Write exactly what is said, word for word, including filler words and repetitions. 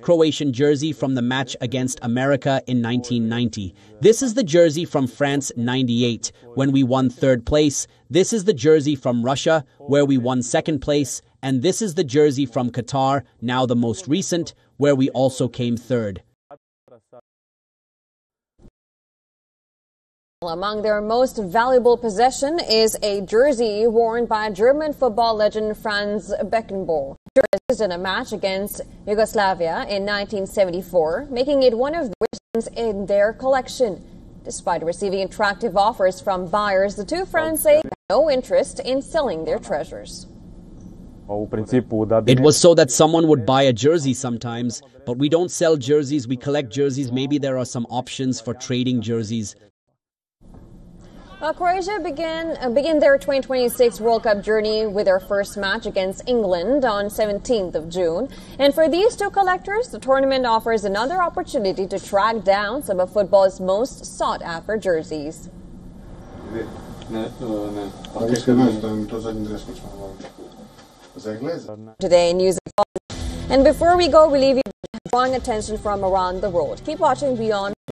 first Croatian jersey from the match against America in nineteen ninety. This is the jersey from France ninety-eight, when we won third place. This is the jersey from Russia, where we won second place. And this is the jersey from Qatar, now the most recent, where we also came third. Among their most valuable possession is a jersey worn by German football legend Franz Beckenbauer. Jersey in a match against Yugoslavia in nineteen seventy-four, making it one of the richest in their collection. Despite receiving attractive offers from buyers, the two friends say have no interest in selling their treasures. It was so that someone would buy a jersey sometimes, but we don't sell jerseys, we collect jerseys. Maybe there are some options for trading jerseys. Uh, Croatia began uh, begin their twenty twenty-six World Cup journey with their first match against England on seventeenth of June. And for these two collectors, the tournament offers another opportunity to track down some of football's most sought-after jerseys. Today, news. And before we go, we leave you drawing attention from around the world. Keep watching Beyond.